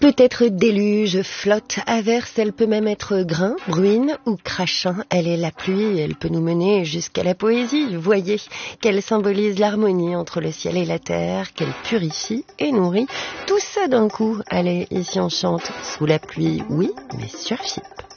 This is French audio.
peut être déluge, flotte, averse, elle peut même être grain, ruine ou crachin. Elle est la pluie, elle peut nous mener jusqu'à la poésie. Voyez qu'elle symbolise l'harmonie entre le ciel et la terre, qu'elle purifie et nourrit. Tout ça d'un coup. Allez, ici on chante sous la pluie, oui, mais sur FIP.